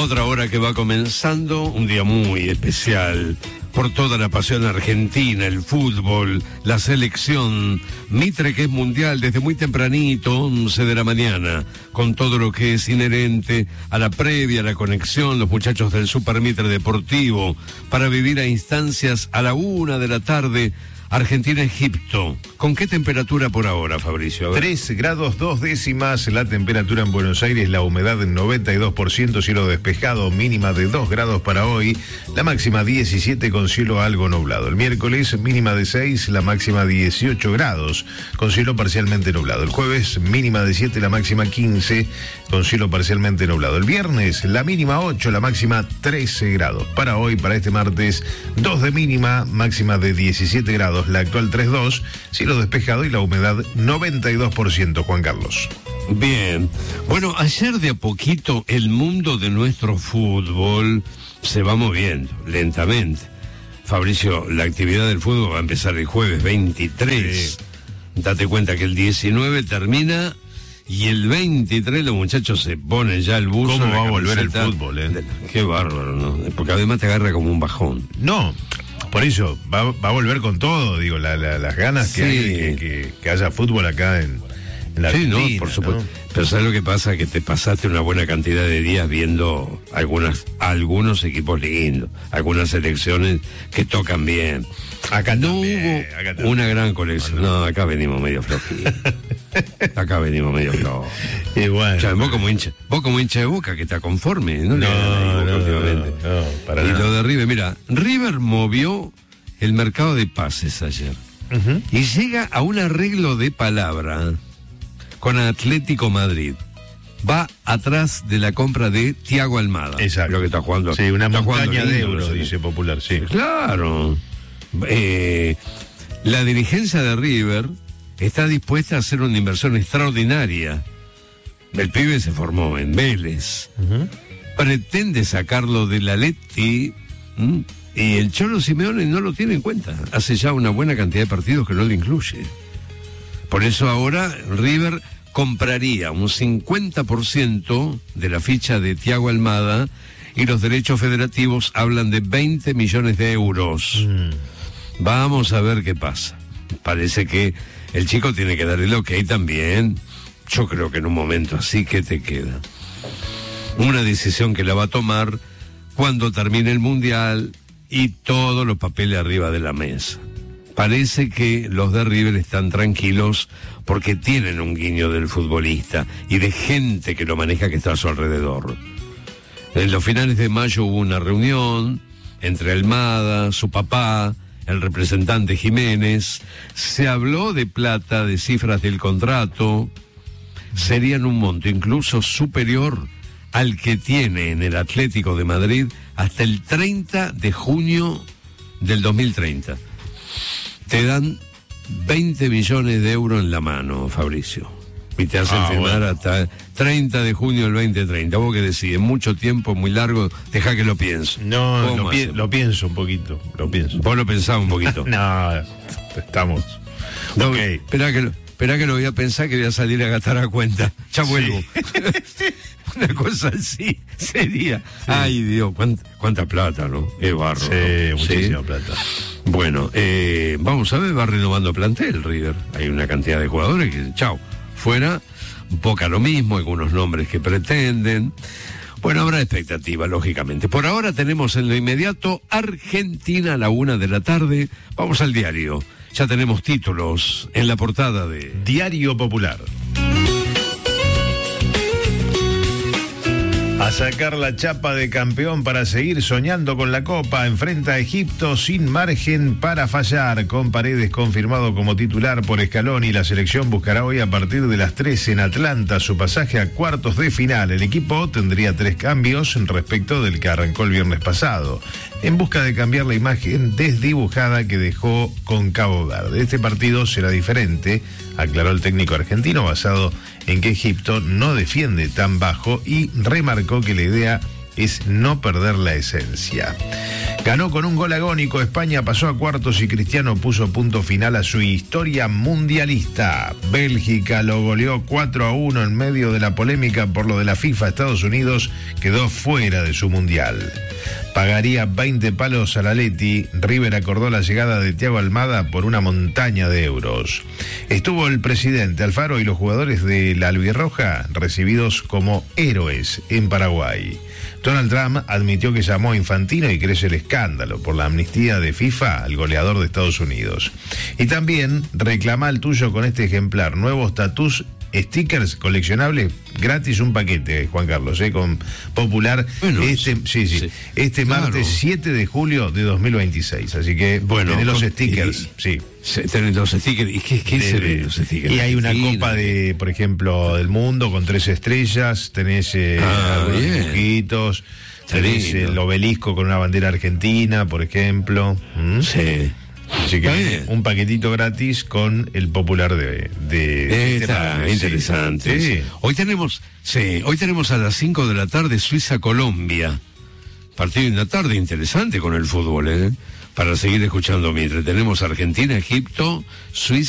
Otra hora que va comenzando, un día muy especial, por toda la pasión argentina, el fútbol, la selección, Mitre que es mundial desde muy tempranito, 11 de la mañana, con todo lo que es inherente a la previa, a la conexión, los muchachos del Super Mitre Deportivo, para vivir a instancias a la 1 de la tarde, Argentina-Egipto. ¿Con qué temperatura por ahora, Fabricio? 3 grados 2 décimas la temperatura en Buenos Aires, la humedad en 92%, cielo despejado, mínima de 2 grados para hoy, la máxima 17 con cielo algo nublado. El miércoles mínima de 6, la máxima 18 grados, con cielo parcialmente nublado. El jueves mínima de 7, la máxima 15, con cielo parcialmente nublado. El viernes la mínima 8, la máxima 13 grados. Para hoy, para este martes, 2 de mínima, máxima de 17 grados. La actual 3.2, cielo despejado y la humedad 92%, Juan Carlos. Bien. Bueno, ayer de a poquito el mundo de nuestro fútbol se va moviendo lentamente. Fabricio, la actividad del fútbol va a empezar el jueves 23. Sí. Date cuenta que el 19 termina y el 23 los muchachos se ponen ya el buzo. ¿Cómo va a volver el fútbol, Qué bárbaro, ¿no? Porque además te agarra como un bajón. No. Por eso, va a volver con todo, digo, las ganas que hay que haya fútbol acá en la Argentina. Sí, no, por supuesto. ¿No? Pero ¿sabes lo que pasa? Que te pasaste una buena cantidad de días viendo algunos equipos lindos, algunas selecciones que tocan bien. Acá no también, hubo una gran colección. No, acá venimos medio flojitos. Y bueno, o sea, vos como hincha de Boca, que está conforme, ¿no? No, para nada. Lo de River, mira, River movió el mercado de pases ayer. Uh-huh. Y llega a un arreglo de palabra con Atlético Madrid. Va atrás de la compra de Thiago Almada. Exacto. Lo que está jugando. Sí, una montaña de euros, dice Popular, sí. Claro. La dirigencia de River está dispuesta a hacer una inversión extraordinaria. El pibe se formó en Vélez. Uh-huh. Pretende sacarlo de la Leti. Y el Cholo Simeone no lo tiene en cuenta. Hace ya una buena cantidad de partidos que no lo incluye. Por eso ahora River compraría un 50% de la ficha de Thiago Almada y los derechos federativos hablan de 20 millones de euros. Vamos a ver qué pasa. Parece que el chico tiene que dar el ok también. Yo creo que en un momento así, ¿qué te queda? Una decisión que la va a tomar cuando termine el Mundial y todos los papeles arriba de la mesa. Parece que los de River están tranquilos porque tienen un guiño del futbolista y de gente que lo maneja que está a su alrededor. En los finales de mayo hubo una reunión entre Almada, su papá, el representante Jiménez. Se habló de plata, de cifras del contrato. Serían un monto incluso superior al que tiene en el Atlético de Madrid hasta el 30 de junio del 2030. Te dan 20 millones de euros en la mano, Fabricio. Y te hacen firmar hasta 30 de junio del 2030. ¿Vos qué decís? ¿Mucho tiempo, muy largo? Deja que lo pienso. No, lo pienso un poquito, lo pienso. ¿Vos lo pensás un poquito? No, estamos... No, okay. Esperá que lo voy a pensar, que voy a salir a gastar a cuenta. Ya vuelvo. Sí. Una cosa así sería. Sí. Ay, Dios, cuánta plata, ¿no? Es barro. Sí, ¿no? Muchísima plata. Bueno, vamos a ver, va renovando plantel River. Hay una cantidad de jugadores que, chau, fuera. Boca lo mismo, algunos nombres que pretenden. Bueno, habrá expectativa, lógicamente. Por ahora tenemos en lo inmediato Argentina a la 1 de la tarde. Vamos al diario. Ya tenemos títulos en la portada de Diario Popular. A sacar la chapa de campeón para seguir soñando con la Copa. Enfrenta a Egipto sin margen para fallar. Con Paredes confirmado como titular por Scaloni, la selección buscará hoy a partir de las 3 en Atlanta su pasaje a cuartos de final. El equipo tendría 3 cambios respecto del que arrancó el viernes pasado, en busca de cambiar la imagen desdibujada que dejó con Cabo Verde. Este partido será diferente, aclaró el técnico argentino, basado en que Egipto no defiende tan bajo y remarcó que la idea es no perder la esencia. Ganó con un gol agónico, España pasó a cuartos y Cristiano puso punto final a su historia mundialista. Bélgica lo goleó 4-1 en medio de la polémica por lo de la FIFA. Estados Unidos quedó fuera de su mundial. Pagaría 20 palos a la Leti. River acordó la llegada de Thiago Almada por una montaña de euros. Estuvo el presidente Alfaro y los jugadores de la Albirroja recibidos como héroes en Paraguay. Donald Trump admitió que llamó a Infantino y crece el escándalo por la amnistía de FIFA al goleador de Estados Unidos. Y también reclama el tuyo con este ejemplar. Nuevos tatús, stickers coleccionables, gratis un paquete, Juan Carlos, con Popular. Bueno, este claro. Martes 7 de julio de 2026. Así que tenés los stickers, sí. Tenés los stickers. ¿Y qué se ven los stickers? Y hay una copa de, por ejemplo, del mundo con 3 estrellas, tenés algunos dibujitos, tenés el obelisco con una bandera argentina, por ejemplo. Sí. Así que un paquetito gratis con el Popular de Está interesante. Sí. Hoy tenemos a las 5 de la tarde Suiza-Colombia. Partido en la tarde interesante con el fútbol, para seguir escuchando mientras tenemos Argentina, Egipto, Suiza.